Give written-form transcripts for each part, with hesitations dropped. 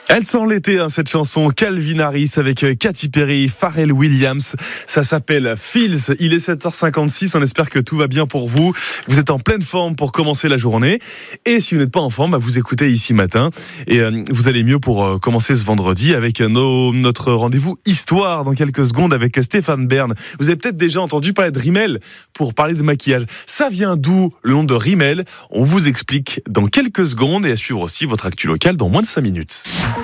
Elle sent l'été, cette chanson, Calvin Harris avec Katy Perry, Pharrell Williams. Ça s'appelle Feels. Il est 7h56. On espère que tout va bien pour vous. Vous êtes en pleine forme pour commencer la journée. Et si vous n'êtes pas en forme, vous écoutez Ici Matin. Et vous allez mieux pour commencer ce vendredi avec notre rendez-vous Histoire dans quelques secondes avec Stéphane Bern. Vous avez peut-être déjà entendu parler de Rimmel pour parler de maquillage. Ça vient d'où le nom de Rimmel? On vous explique dans quelques secondes et à suivre aussi votre actu locale dans moins de 5 minutes.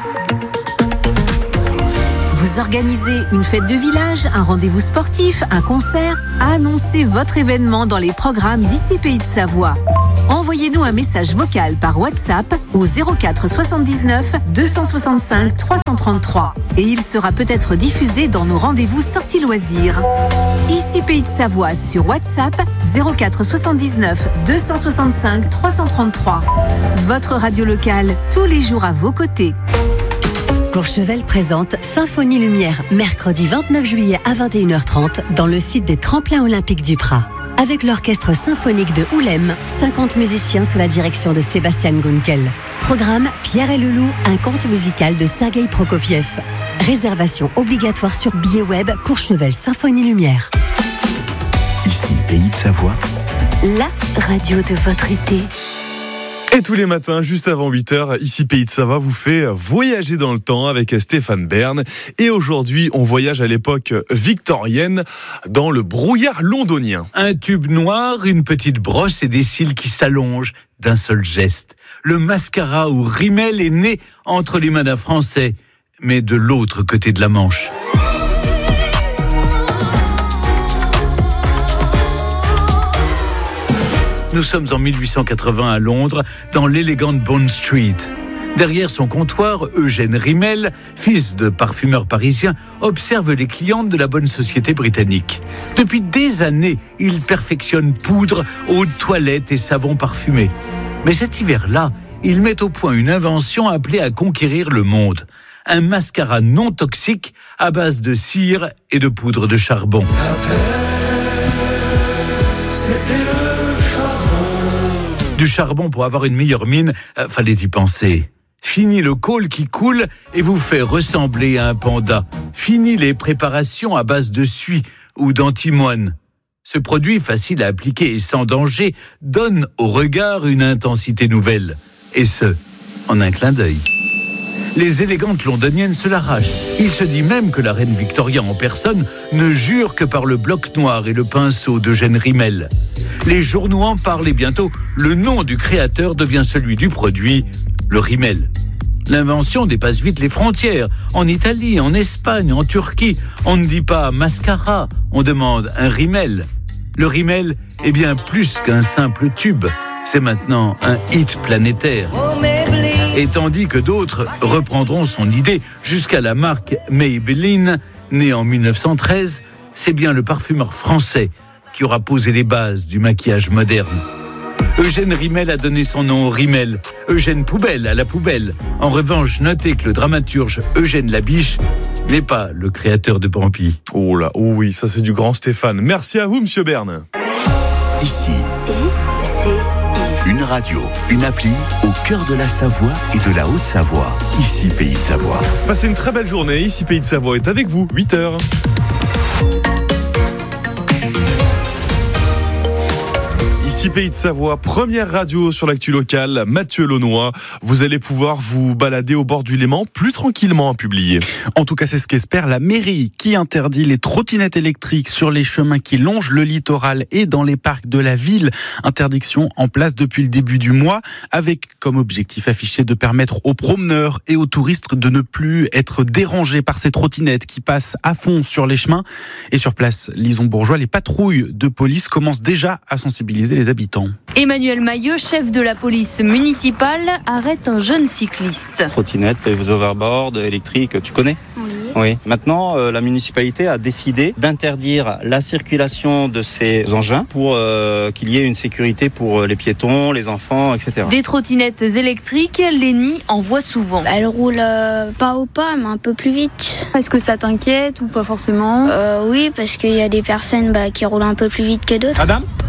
Vous organisez une fête de village, un rendez-vous sportif, un concert? Annoncez votre événement dans les programmes d'Ici Pays de Savoie. Envoyez-nous un message vocal par WhatsApp au 04 79 265 333 et il sera peut-être diffusé dans nos rendez-vous sorties loisirs. Ici Pays de Savoie sur WhatsApp 04 79 265 333. Votre radio locale, tous les jours à vos côtés. Courchevel présente Symphonie Lumière, mercredi 29 juillet à 21h30 dans le site des Tremplins Olympiques du Prat. Avec l'orchestre symphonique de Oulem, 50 musiciens sous la direction de Sébastien Gunkel. Programme Pierre et le Loup, un conte musical de Sergueï Prokofiev. Réservation obligatoire sur billet web Courchevel Symphonie Lumière. Ici, Pays de Savoie. La radio de votre été. Et tous les matins, juste avant 8h, Ici Pays de Savoie vous fait voyager dans le temps avec Stéphane Bern. Et aujourd'hui, on voyage à l'époque victorienne dans le brouillard londonien. Un tube noir, une petite brosse et des cils qui s'allongent d'un seul geste. Le mascara ou Rimmel est né entre les mains d'un Français, mais de l'autre côté de la Manche. Nous sommes en 1880 à Londres, dans l'élégante Bond Street. Derrière son comptoir, Eugène Rimmel, fils de parfumeur parisien, observe les clientes de la bonne société britannique. Depuis des années, il perfectionne poudre, eau de toilette et savon parfumé. Mais cet hiver-là, il met au point une invention appelée à conquérir le monde. Un mascara non toxique à base de cire et de poudre de charbon. La terre, c'était du charbon pour avoir une meilleure mine, fallait y penser. Fini le col qui coule et vous fait ressembler à un panda. Fini les préparations à base de suie ou d'antimoine. Ce produit facile à appliquer et sans danger donne au regard une intensité nouvelle. Et ce, en un clin d'œil. Les élégantes londoniennes se l'arrachent. Il se dit même que la reine Victoria en personne ne jure que par le bloc noir et le pinceau d'Eugène Rimmel. Les journaux en parlent et bientôt, le nom du créateur devient celui du produit, le Rimmel. L'invention dépasse vite les frontières. En Italie, en Espagne, en Turquie, on ne dit pas mascara, on demande un Rimmel. Le Rimmel est bien plus qu'un simple tube. C'est maintenant un hit planétaire. Et tandis que d'autres reprendront son idée jusqu'à la marque Maybelline, née en 1913, c'est bien le parfumeur français qui aura posé les bases du maquillage moderne. Eugène Rimmel a donné son nom au Rimmel. Eugène Poubelle à la poubelle. En revanche, notez que le dramaturge Eugène Labiche n'est pas le créateur de Bambi. Oh là, oh oui, ça c'est du grand Stéphane. Merci à vous, monsieur Bern. Ici, une radio, une appli au cœur de la Savoie et de la Haute-Savoie. Ici, Pays de Savoie. Passez une très belle journée. Ici, Pays de Savoie est avec vous, 8h. Ici Pays de Savoie, première radio sur l'actu locale, Mathieu Launois. Vous allez pouvoir vous balader au bord du Léman plus tranquillement à publier. En tout cas, c'est ce qu'espère la mairie qui interdit les trottinettes électriques sur les chemins qui longent le littoral et dans les parcs de la ville. Interdiction en place depuis le début du mois avec comme objectif affiché de permettre aux promeneurs et aux touristes de ne plus être dérangés par ces trottinettes qui passent à fond sur les chemins. Et sur place, Lison-Bourgeois, les patrouilles de police commencent déjà à sensibiliser les habitants. Emmanuel Maillot, chef de la police municipale, arrête un jeune cycliste. Trottinette, les overboards électriques, tu connais ? Oui. Maintenant, la municipalité a décidé d'interdire la circulation de ces engins pour qu'il y ait une sécurité pour les piétons, les enfants, etc. Des trottinettes électriques, Lénie en voit souvent. Elle roule pas au pas, mais un peu plus vite. Est-ce que ça t'inquiète ou pas forcément ? Oui, parce qu'il y a des personnes qui roulent un peu plus vite que d'autres. Madame ?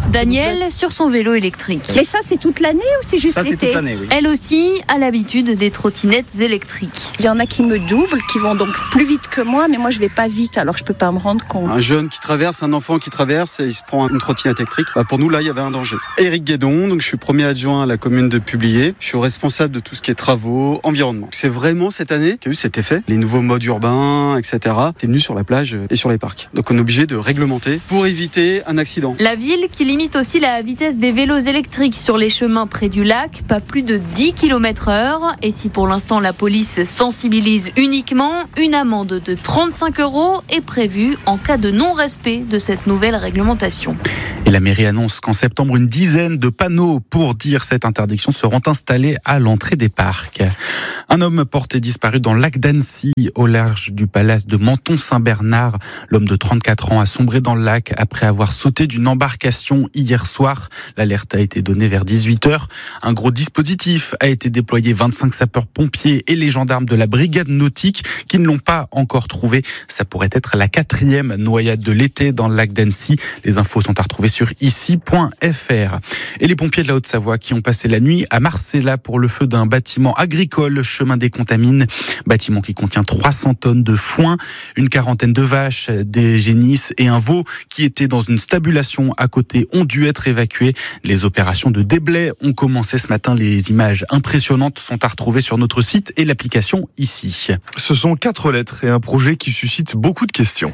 Danielle sur son vélo électrique. Mais ça, c'est toute l'année ou c'est juste l'été ? Ça, c'est toute l'année, oui. Elle aussi a l'habitude des trottinettes électriques. Il y en a qui me doublent, qui vont donc plus vite que moi, mais moi je vais pas vite, alors je peux pas me rendre compte. Un jeune qui traverse, un enfant qui traverse, et il se prend une trottinette électrique. Pour nous, là, il y avait un danger. Éric Guédon, donc je suis premier adjoint à la commune de Publier. Je suis responsable de tout ce qui est travaux, environnement. C'est vraiment cette année qu'il y a eu cet effet. Les nouveaux modes urbains, etc. C'est venu sur la plage et sur les parcs. Donc on est obligé de réglementer pour éviter un accident. La ville qui limite aussi la vitesse des vélos électriques sur les chemins près du lac, pas plus de 10 km/h. Et si pour l'instant la police sensibilise uniquement, une amende de 35 € est prévue en cas de non-respect de cette nouvelle réglementation. Et la mairie annonce qu'en septembre, une dizaine de panneaux pour dire cette interdiction seront installés à l'entrée des parcs. Un homme porté disparu dans le lac d'Annecy, au large du palace de Menton-Saint-Bernard. L'homme de 34 ans a sombré dans le lac après avoir sauté d'une embarcation hier soir. L'alerte a été donnée vers 18h. Un gros dispositif a été déployé, 25 sapeurs-pompiers et les gendarmes de la brigade nautique qui ne l'ont pas encore trouvé. Ça pourrait être la 4e noyade de l'été dans le lac d'Annecy. Les infos sont à retrouver sur ici.fr. Et les pompiers de la Haute-Savoie qui ont passé la nuit à Marcella pour le feu d'un bâtiment agricole, chemin des Contamines. Bâtiment qui contient 300 tonnes de foin, une quarantaine de vaches, des génisses et un veau qui était dans une stabulation à côté ont dû être évacués. Les opérations de déblai ont commencé ce matin. Les images impressionnantes sont à retrouver sur notre site et l'application ici. Ce sont 4 lettres et un projet qui suscite beaucoup de questions.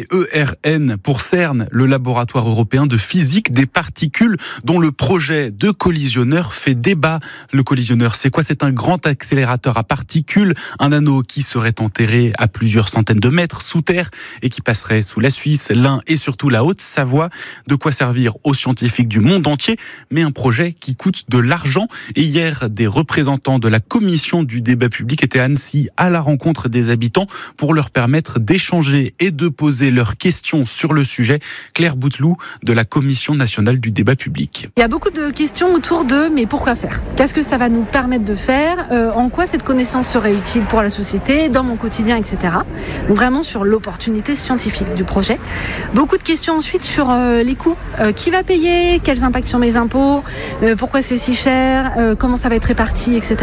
CERN pour CERN, le laboratoire européen de physique des particules dont le projet de collisionneur fait débat. Le collisionneur, c'est quoi ? C'est un grand accélérateur à particules, un anneau qui serait enterré à plusieurs centaines de mètres sous terre et qui passerait sous la Suisse, l'Ain et surtout la Haute-Savoie. De quoi servir aux scientifiques du monde entier, mais un projet qui coûte de l'argent. Et hier, des représentants de la commission du débat public étaient à Annecy à la rencontre des habitants pour leur permettre d'échanger et de poser leurs questions sur le sujet. Claire Bouteloup de la Commission nationale du débat public. Il y a beaucoup de questions autour de mais pourquoi faire ? Qu'est-ce que ça va nous permettre de faire ? En quoi cette connaissance serait utile pour la société, dans mon quotidien, etc. Donc vraiment sur l'opportunité scientifique du projet. Beaucoup de questions ensuite sur les coûts. Qui va payer ? Quels impacts sur mes impôts ? Pourquoi c'est si cher ? Comment ça va être réparti, etc.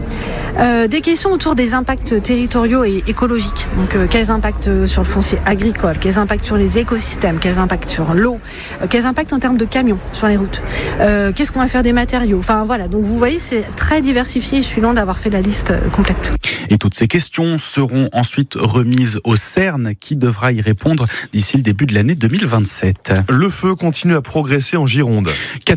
Des questions autour des impacts territoriaux et écologiques. Donc quels impacts sur le foncier agricole ? Quels impacts sur les écosystèmes ? Quels impacts sur l'eau ? Quels impacts en termes de camions sur les routes ? Qu'est-ce qu'on va faire des matériaux ? Enfin voilà, donc vous voyez, c'est très diversifié. Je suis loin d'avoir fait la liste complète. Et toutes ces questions seront ensuite remises au CERN qui devra y répondre d'ici le début de l'année 2027. Le feu continue à progresser en Gironde.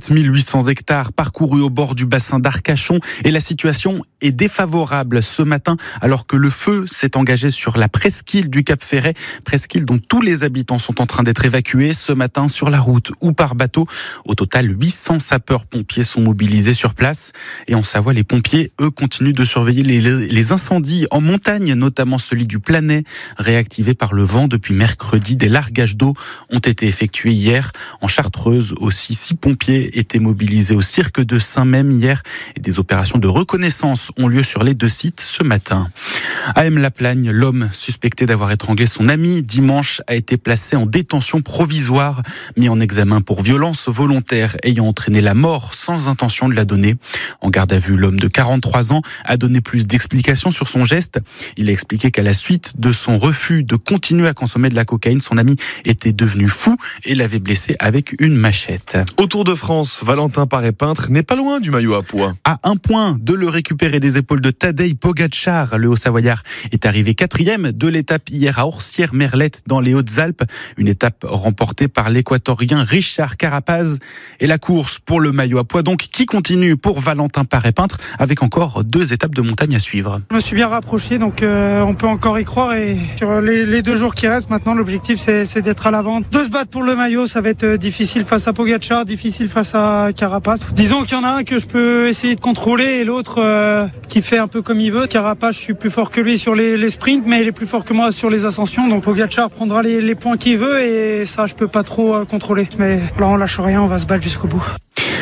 4800 hectares parcourus au bord du bassin d'Arcachon et la situation est défavorable ce matin alors que le feu s'est engagé sur la presqu'île du Cap Ferret, presqu'île dont tous les habitants sont en train d'être évacués ce matin sur la route ou par bateau. Au total, 800 sapeurs-pompiers sont mobilisés sur place et en Savoie, les pompiers, eux, continuent de surveiller les incendies en montagne, notamment celui du Planay, réactivé par le vent depuis mercredi. Des largages d'eau ont été effectués hier. En Chartreuse aussi, 6 pompiers étaient mobilisés au cirque de Saint-Même hier et des opérations de reconnaissance ont lieu sur les 2 sites ce matin. À M-la-Plagne, l'homme suspecté d'avoir étranglé son ami dimanche a été placé en détention provisoire, mis en examen pour violence volontaire ayant entraîné la mort sans intention de la donner. En garde à vue, l'homme de 43 ans a donné plus d'explications sur son geste. Il a expliqué qu'à la suite de son refus de continuer à consommer de la cocaïne, son ami était devenu fou et l'avait blessé avec une machette. Au Tour de France, Valentin Paré-Peintre n'est pas loin du maillot à pois. À 1 point de le récupérer des épaules de Tadej Pogačar, le Haut-Savoyard est arrivé 4e de l'étape hier à Orsières-Merlette dans les Hautes-Alpes. Une étape remportée par l'Équatorien Richard Carapaz. Et la course pour le maillot à pois donc qui continue pour Valentin Paré-Peintre avec encore 2 étapes de montagne à suivre. Je me suis bien rapproché donc on peut encore y croire et sur les 2 jours qui restent maintenant l'objectif c'est d'être à l'avant. De se battre pour le maillot, ça va être difficile face à Pogačar, difficile face à Carapaz. Disons qu'il y en a un que je peux essayer de contrôler et l'autre qui fait un peu comme il veut. Carapaz, je suis plus fort que lui sur les sprints mais il est plus fort que moi sur les ascensions donc Pogačar prendra les points qu'il veut et ça je peux pas trop contrôler. Mais là on lâche rien, on va se battre jusqu'au bout.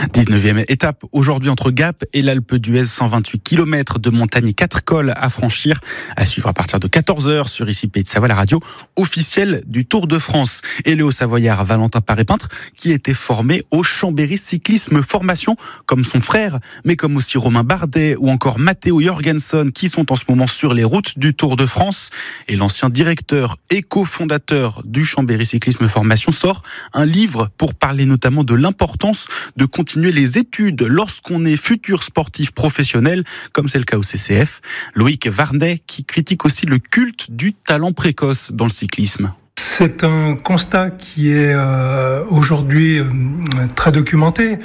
19e étape aujourd'hui entre Gap et l'Alpe d'Huez, 128 km de montagne et 4 cols à franchir. À suivre à partir de 14h sur ICI Pays de Savoie, la radio officielle du Tour de France. Et le Haut-Savoyard Valentin Paré-Peintre qui était formé au Chambéry Cyclisme Formation, comme son frère, mais comme aussi Romain Bardet ou encore Matteo Jorgensen qui sont en ce moment sur les routes du Tour de France. Et l'ancien directeur et cofondateur du Chambéry Cyclisme Formation sort un livre pour parler notamment de l'importance de continuer les études lorsqu'on est futur sportif professionnel, comme c'est le cas au CCF. Loïc Varnet qui critique aussi le culte du talent précoce dans le cyclisme. C'est un constat qui est aujourd'hui très documenté.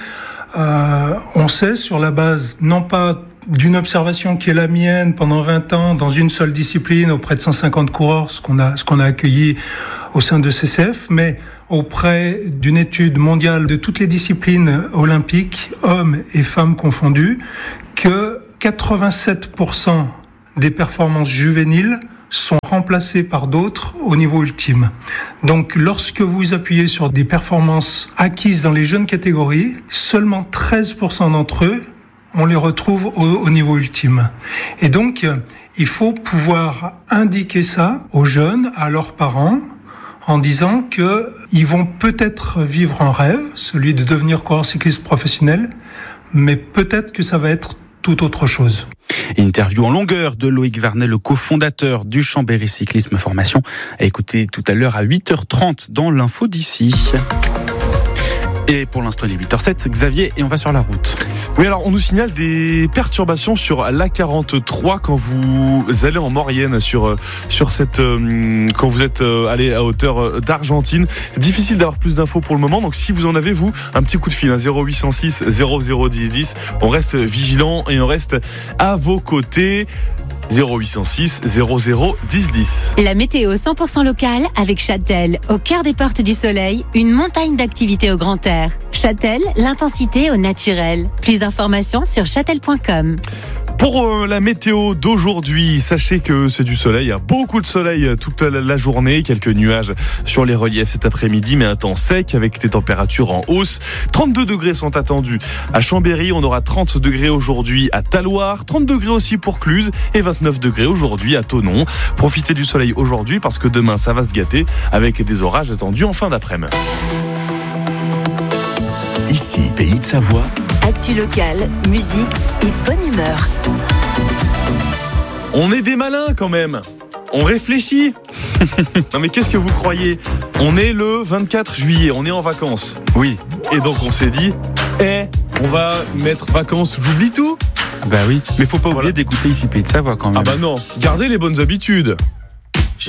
On sait sur la base, non pas d'une observation qui est la mienne pendant 20 ans dans une seule discipline auprès de 150 coureurs, ce qu'on a accueilli au sein de CCF, mais auprès d'une étude mondiale de toutes les disciplines olympiques, hommes et femmes confondus, que 87% des performances juvéniles sont remplacées par d'autres au niveau ultime. Donc lorsque vous appuyez sur des performances acquises dans les jeunes catégories, seulement 13% d'entre eux, on les retrouve au niveau ultime. Et donc, il faut pouvoir indiquer ça aux jeunes, à leurs parents, en disant qu'ils vont peut-être vivre un rêve, celui de devenir coureur cycliste professionnel, mais peut-être que ça va être tout autre chose. Interview en longueur de Loïc Varnet, le cofondateur du Chambéry Cyclisme Formation, à écouter tout à l'heure à 8h30 dans l'info d'ici. Et pour l'instant, il est 8h07, Xavier, et on va sur la route. Oui, alors on nous signale des perturbations sur l'A43 quand vous allez en Maurienne, sur cette quand vous êtes allé à hauteur d'Argentine. Difficile d'avoir plus d'infos pour le moment, donc si vous en avez, vous, un petit coup de fil, 0806 0010 10. On reste vigilant et on reste à vos côtés. 0806 00 10 10. La météo 100% locale avec Châtel, au cœur des portes du soleil, une montagne d'activités au grand air. Châtel, l'intensité au naturel. Plus d'informations sur châtel.com. Pour la météo d'aujourd'hui, sachez que c'est du soleil, il y a beaucoup de soleil toute la journée, quelques nuages sur les reliefs cet après-midi, mais un temps sec avec des températures en hausse. 32 degrés sont attendus à Chambéry, on aura 30 degrés aujourd'hui à Talloires, 30 degrés aussi pour Cluse et 29 degrés aujourd'hui à Thonon. Profitez du soleil aujourd'hui parce que demain ça va se gâter avec des orages attendus en fin d'après-midi. Ici, Pays de Savoie. Actu locale, musique et bonne humeur. On est des malins quand même. On réfléchit. Non mais qu'est-ce que vous croyez ? On est le 24 juillet, on est en vacances. Oui. Et donc on s'est dit, on va mettre vacances, j'oublie tout. Bah oui, mais faut pas oublier d'écouter ici Pays de Savoie quand même. Ah bah non, gardez les bonnes habitudes.